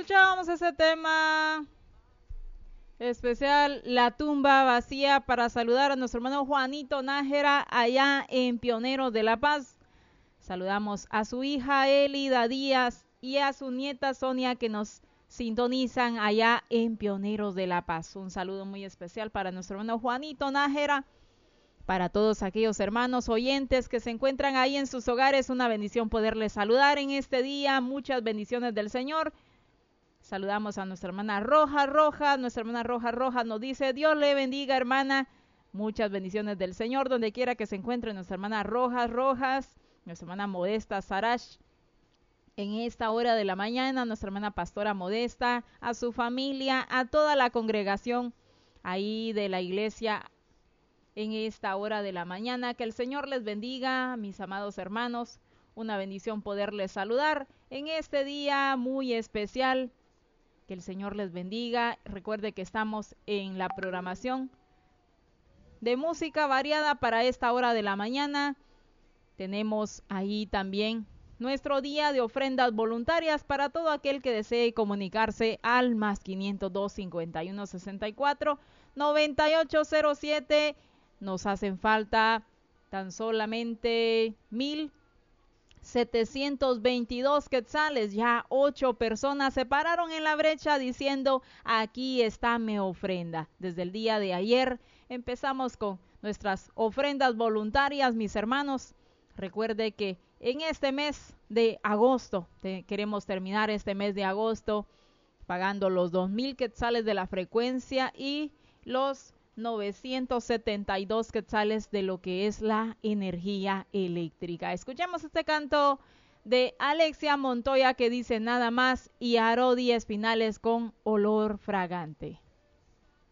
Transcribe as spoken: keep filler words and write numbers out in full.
escuchábamos ese tema especial, La tumba vacía, para saludar a nuestro hermano Juanito Nájera allá en Pioneros de la Paz. Saludamos a su hija Elida Díaz y a su nieta Sonia, que nos sintonizan allá en Pioneros de la Paz. Un saludo muy especial para nuestro hermano Juanito Nájera, para todos aquellos hermanos oyentes que se encuentran ahí en sus hogares. Una bendición poderles saludar en este día. Muchas bendiciones del Señor. Saludamos a nuestra hermana Roja Roja. Nuestra hermana Roja Roja nos dice: Dios le bendiga, hermana. Muchas bendiciones del Señor donde quiera que se encuentre nuestra hermana Rojas Rojas, nuestra hermana Modesta Sarash. En esta hora de la mañana, nuestra hermana Pastora Modesta, a su familia, a toda la congregación ahí de la iglesia en esta hora de la mañana. Que el Señor les bendiga, mis amados hermanos. Una bendición poderles saludar en este día muy especial. Que el Señor les bendiga. Recuerde que estamos en la programación de música variada para esta hora de la mañana. Tenemos ahí también nuestro día de ofrendas voluntarias para todo aquel que desee comunicarse al más quinientos dos, cincuenta y uno, sesenta y cuatro, noventa y ocho cero siete. Nos hacen falta tan solamente mil setecientos veintidós quetzales. Ya ocho personas se pararon en la brecha diciendo: aquí está mi ofrenda. Desde el día de ayer empezamos con nuestras ofrendas voluntarias, mis hermanos. Recuerde que en este mes de agosto, te, queremos terminar este mes de agosto pagando los dos mil quetzales de la frecuencia y los novecientos setenta y dos quetzales de lo que es la energía eléctrica. Escuchemos este canto de Alexia Montoya que dice: nada más, y Arodi Espinales con Olor Fragante.